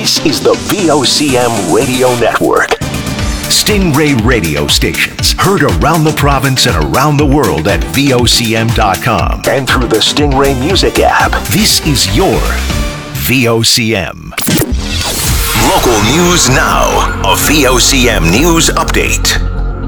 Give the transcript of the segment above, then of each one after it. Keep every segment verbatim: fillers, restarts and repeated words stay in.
This is the V O C M Radio Network. Stingray radio stations heard around the province and around the world at V O C M dot com and through the Stingray Music app. This is your V O C M. Local news now. A V O C M News Update.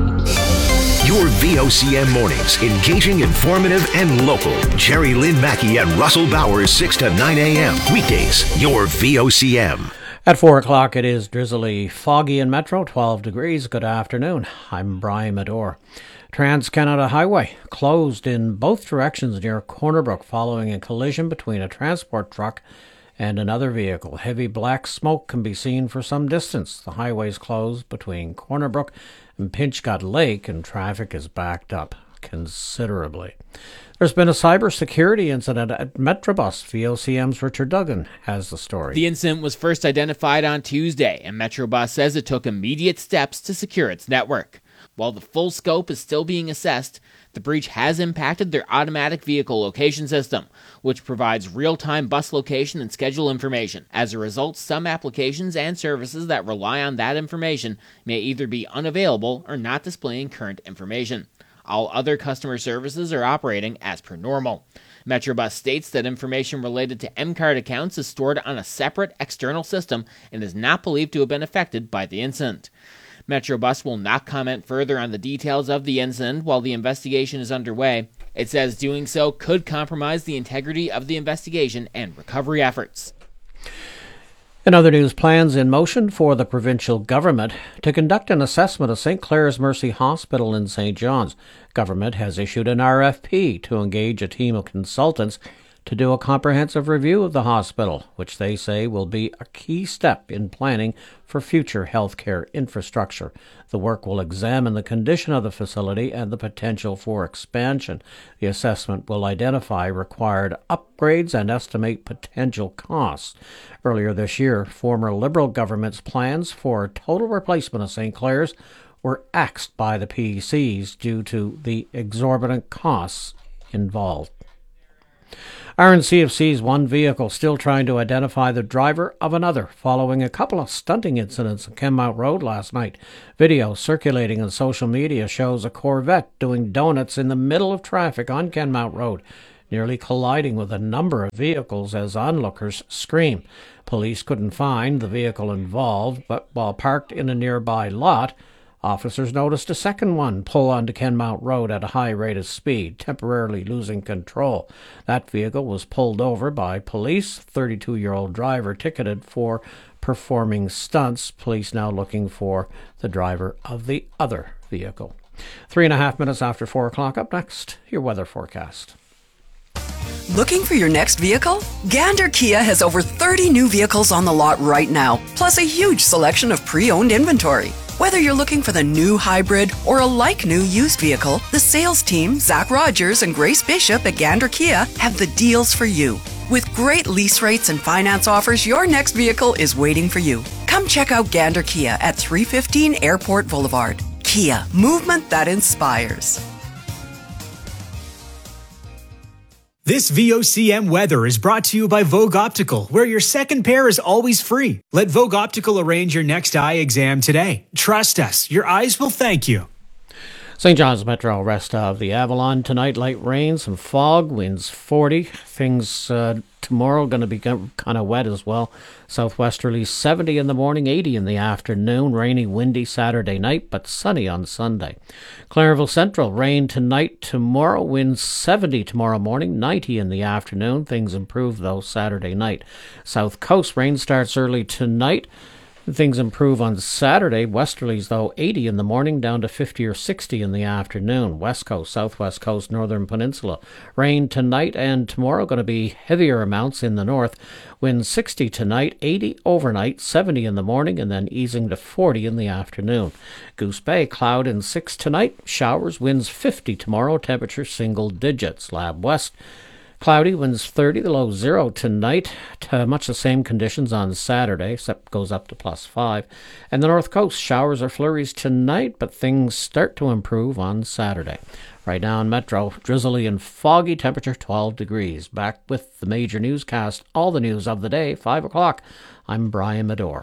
Your V O C M mornings, engaging, informative, and local. Jerry Lynn Mackey and Russell Bowers, six to nine a.m. Weekdays, your V O C M. At four o'clock, it is drizzly, foggy in Metro, twelve degrees. Good afternoon. I'm Brian Medore. Trans-Canada Highway closed in both directions near Cornerbrook following a collision between a transport truck and another vehicle. Heavy black smoke can be seen for some distance. The highway is closed between Cornerbrook and Pinchgut Lake, and traffic is backed up considerably. There's been a cybersecurity incident at Metrobus. V O C M's Richard Duggan has the story. The incident was first identified on Tuesday, and Metrobus says it took immediate steps to secure its network. While the full scope is still being assessed, the breach has impacted their automatic vehicle location system, which provides real-time bus location and schedule information. As a result, some applications and services that rely on that information may either be unavailable or not displaying current information. All other customer services are operating as per normal. Metrobus states that information related to M-Card accounts is stored on a separate external system and is not believed to have been affected by the incident. Metrobus will not comment further on the details of the incident while the investigation is underway. It says doing so could compromise the integrity of the investigation and recovery efforts. In other news, plans in motion for the provincial government to conduct an assessment of Saint Clare's Mercy Hospital in Saint John's. Government has issued an R F P to engage a team of consultants to do a comprehensive review of the hospital, which they say will be a key step in planning for future healthcare infrastructure. The work will examine the condition of the facility and the potential for expansion. The assessment will identify required upgrades and estimate potential costs. Earlier this year, former Liberal government's plans for a total replacement of Saint Clare's were axed by the P E Cs due to the exorbitant costs involved. R N C F C's one vehicle still trying to identify the driver of another following a couple of stunting incidents on Kenmount Road last night. Video circulating on social media shows a Corvette doing donuts in the middle of traffic on Kenmount Road, nearly colliding with a number of vehicles as onlookers scream. Police couldn't find the vehicle involved, but while parked in a nearby lot, officers noticed a second one pull onto Kenmount Road at a high rate of speed, temporarily losing control. That vehicle was pulled over by police. thirty-two-year-old driver ticketed for performing stunts. Police now looking for the driver of the other vehicle. Three and a half minutes after four o'clock. Up next, your weather forecast. Looking for your next vehicle? Gander Kia has over thirty new vehicles on the lot right now, plus a huge selection of pre-owned inventory. Whether you're looking for the new hybrid or a like-new used vehicle, the sales team, Zach Rogers and Grace Bishop at Gander Kia, have the deals for you. With great lease rates and finance offers, your next vehicle is waiting for you. Come check out Gander Kia at three fifteen Airport Boulevard. Kia, movement that inspires. This V O C M weather is brought to you by Vogue Optical, where your second pair is always free. Let Vogue Optical arrange your next eye exam today. Trust us, your eyes will thank you. Saint John's Metro, rest of the Avalon tonight, light rain, some fog, winds forty. Things uh, tomorrow going to be kind of wet as well. Southwesterly seventy in the morning, eighty in the afternoon. Rainy, windy Saturday night, but sunny on Sunday. Clareville Central, rain tonight, tomorrow, winds seventy tomorrow morning, ninety in the afternoon. Things improve though Saturday night. South Coast, rain starts early tonight. Things improve on Saturday. Westerlies, though, eighty in the morning, down to fifty or sixty in the afternoon. West Coast, Southwest Coast, Northern Peninsula. Rain tonight and tomorrow, going to be heavier amounts in the north. Winds sixty tonight, eighty overnight, seventy in the morning, and then easing to forty in the afternoon. Goose Bay, cloud and six tonight. Showers, winds fifty tomorrow, temperature single digits. Lab West, cloudy, winds thirty, the low zero tonight. To much the same conditions on Saturday, except goes up to plus five. And the North Coast, showers or flurries tonight, but things start to improve on Saturday. Right now in Metro, drizzly and foggy, temperature twelve degrees. Back with the major newscast, all the news of the day, five o'clock I'm Brian Medore.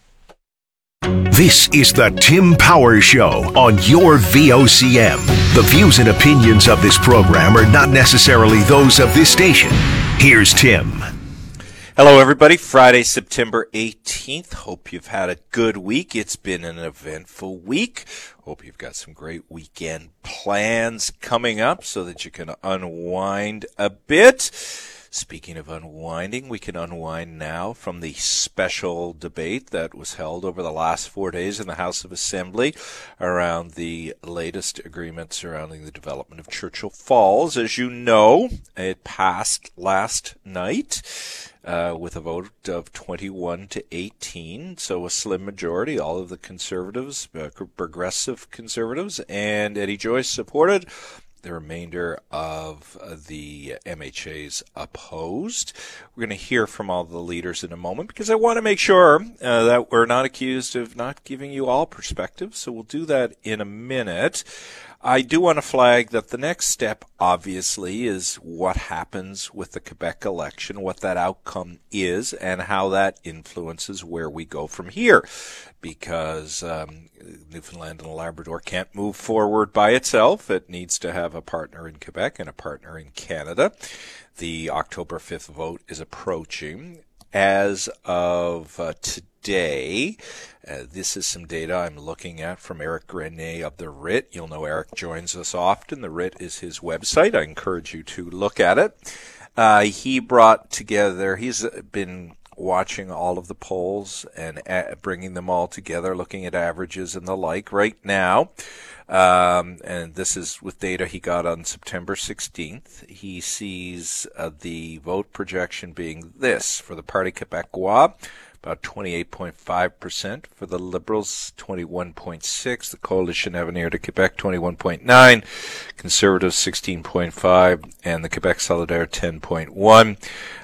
This is the Tim Power Show on your V O C M. The views and opinions of this program are not necessarily those of this station. Here's Tim. Hello, everybody. Friday, September eighteenth. Hope you've had a good week. It's been an eventful week. Hope you've got some great weekend plans coming up so that you can unwind a bit. Speaking of unwinding, we can unwind now from the special debate that was held over the last four days in the House of Assembly around the latest agreement surrounding the development of Churchill Falls. As you know, it passed last night uh, with a vote of twenty-one to eighteen, so a slim majority. All of the conservatives, uh, progressive conservatives, and Eddie Joyce supported. The remainder of the M H As opposed. We're going to hear from all the leaders in a moment because I want to make sure uh, that we're not accused of not giving you all perspectives. So we'll do that in a minute. I do want to flag that the next step, obviously, is what happens with the Quebec election, what that outcome is, and how that influences where we go from here. Because um, Newfoundland and Labrador can't move forward by itself. It needs to have a partner in Quebec and a partner in Canada. The October fifth vote is approaching. As of uh, today, uh, this is some data I'm looking at from Eric Grenier of the R I T. You'll know Eric joins us often. The R I T is his website. I encourage you to look at it. Uh, he brought together, he's been watching all of the polls and uh, bringing them all together, looking at averages and the like right now. Um, and this is with data he got on September sixteenth. He sees uh, the vote projection being this for the Parti Québécois, about twenty-eight point five percent. For the Liberals, twenty-one point six. The Coalition Avenir de Québec, twenty-one point nine. Conservatives, sixteen point five. And the Quebec Solidaire, ten point one.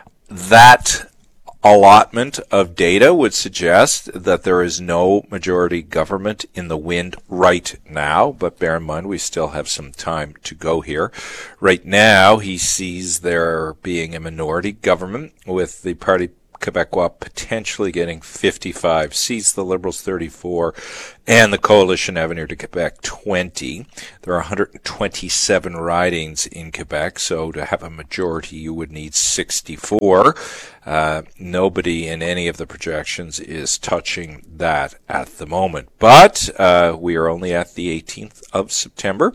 That allotment of data would suggest that there is no majority government in the wind right now, but bear in mind we still have some time to go here. Right now, he sees there being a minority government with the Parti Québécois potentially getting fifty-five seats, the Liberals thirty-four, and the Coalition Avenir de Québec twenty. There are one hundred twenty-seven ridings in Quebec, so to have a majority you would need sixty-four. Uh, nobody in any of the projections is touching that at the moment. But uh, we are only at the eighteenth of September.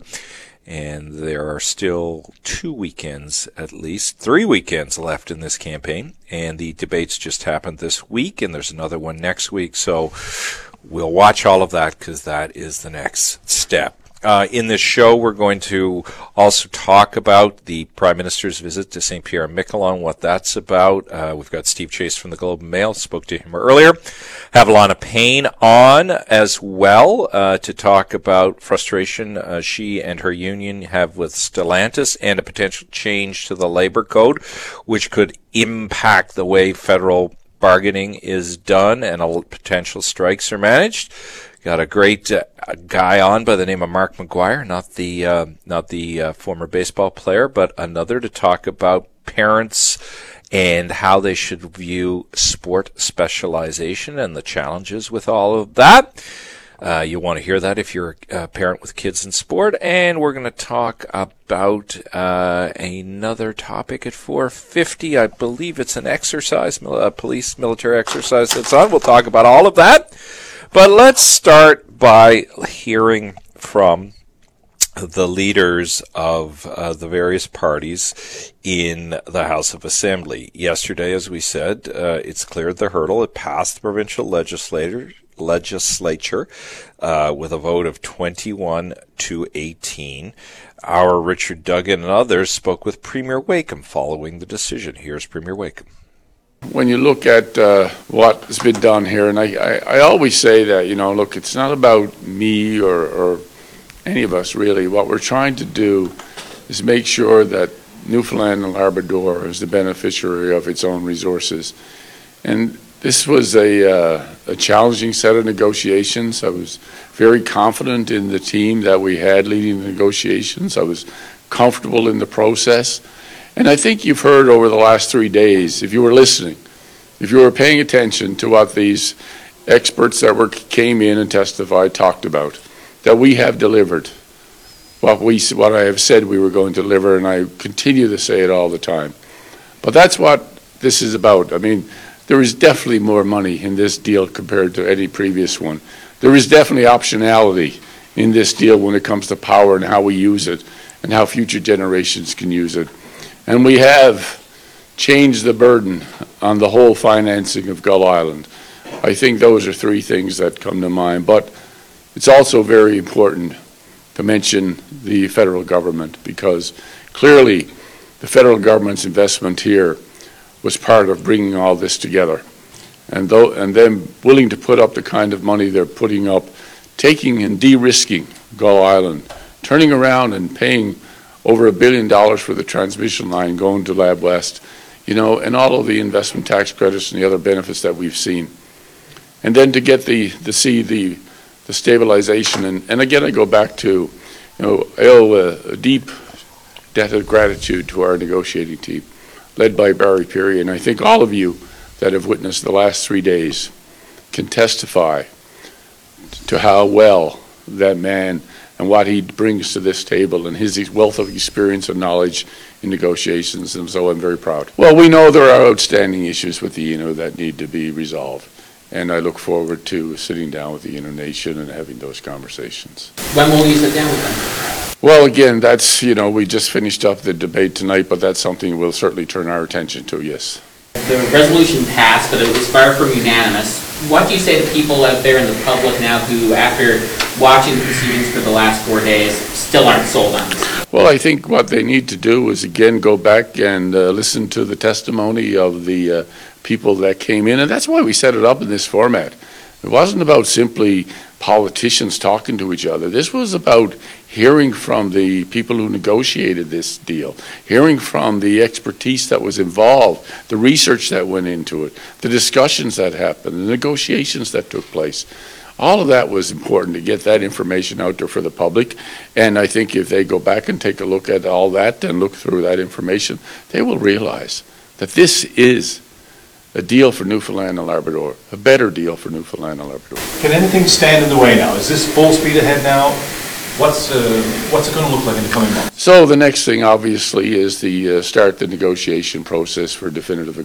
And there are still two weekends, at least three weekends left in this campaign. And the debates just happened this week, and there's another one next week. So we'll watch all of that because that is the next step. Uh, in this show, we're going to also talk about the Prime Minister's visit to Saint Pierre-Miquelon, what that's about. Uh, we've got Steve Chase from the Globe and Mail, spoke to him earlier. Have Alana Payne on as well uh, to talk about frustration uh, she and her union have with Stellantis and a potential change to the labor code, which could impact the way federal bargaining is done and potential strikes are managed. Got a great uh, guy on by the name of Mark McGuire, not the uh, not the uh, former baseball player, but another to talk about parents and how they should view sport specialization and the challenges with all of that. Uh, you'll want to hear that if you're a parent with kids in sport. And we're going to talk about uh, another topic at four fifty. I believe it's an exercise, a police military exercise that's on. We'll talk about all of that. But let's start by hearing from the leaders of uh, the various parties in the House of Assembly. Yesterday, as we said, uh, it's cleared the hurdle. It passed the provincial legislature, legislature uh, with a vote of twenty-one to eighteen. Our Richard Duggan and others spoke with Premier Wakeham following the decision. Here's Premier Wakeham. When you look at uh, what has been done here, and I, I, I always say that, you know, look, it's not about me or, or any of us really. What we're trying to do is make sure that Newfoundland and Labrador is the beneficiary of its own resources. And this was a, uh, a challenging set of negotiations. I was very confident in the team that we had leading the negotiations. I was comfortable in the process. And I think you've heard over the last three days, if you were listening, if you were paying attention to what these experts that were came in and testified talked about, that we have delivered what we what I have said we were going to deliver, and I continue to say it all the time. But that's what this is about. I mean, there is definitely more money in this deal compared to any previous one. There is definitely optionality in this deal when it comes to power and how we use it and how future generations can use it. And we have changed the burden on the whole financing of Gull Island. I think those are three things that come to mind. But it's also very important to mention the federal government, because clearly the federal government's investment here was part of bringing all this together. And, though, and them willing to put up the kind of money they're putting up, taking and de-risking Gull Island, turning around and paying over a billion dollars for the transmission line going to Lab West, you know, and all of the investment tax credits and the other benefits that we've seen. And then to get the, to see the, the stabilization, and, and again I go back to, you know, I owe a, a deep debt of gratitude to our negotiating team, led by Barry Peary, and I think all of you that have witnessed the last three days can testify to how well that man and what he brings to this table and his wealth of experience and knowledge in negotiations, and so I'm very proud. Well, we know there are outstanding issues with the I N O that need to be resolved, and I look forward to sitting down with the I N O Nation and having those conversations. When will you sit down with them? Well, again, that's, you know, we just finished up the debate tonight, but that's something we'll certainly turn our attention to, yes. The resolution passed, but it was far from unanimous. What do you say to people out there in the public now who, after watching the proceedings for the last four days, still aren't sold on this? Well, I think what they need to do is, again, go back and uh, listen to the testimony of the uh, people that came in, and that's why we set it up in this format. It wasn't about simply politicians talking to each other. This was about hearing from the people who negotiated this deal, hearing from the expertise that was involved, the research that went into it, the discussions that happened, the negotiations that took place. All of that was important to get that information out there for the public, and I think if they go back and take a look at all that and look through that information, they will realize that this is a deal for Newfoundland and Labrador, a better deal for Newfoundland and Labrador. Can anything stand in the way now? Is this full speed ahead now? What's uh, what's it going to look like in the coming months? So the next thing, obviously, is the uh, start the negotiation process for definitive